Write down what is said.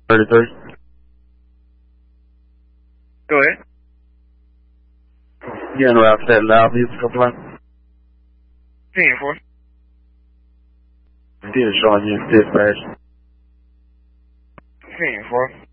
33. Go ahead. You in route set loud music complaint? 10-4. Did showing you dispatch. 10-4.